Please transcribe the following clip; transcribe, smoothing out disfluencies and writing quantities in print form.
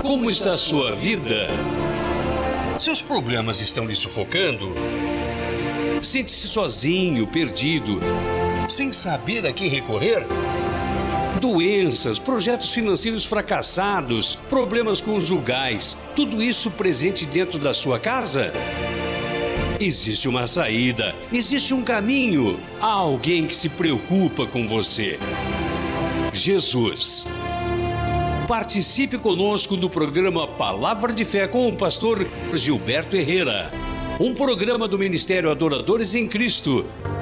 Como está a sua vida? Seus problemas estão lhe sufocando? Sente-se sozinho, perdido, sem saber a quem recorrer? Doenças, projetos financeiros fracassados, problemas conjugais, tudo isso presente dentro da sua casa? Existe uma saída, existe um caminho. Há alguém que se preocupa com você. Jesus. Participe conosco do programa Palavra de Fé com o pastor Gilberto Herrera. Um programa do Ministério Adoradores em Cristo.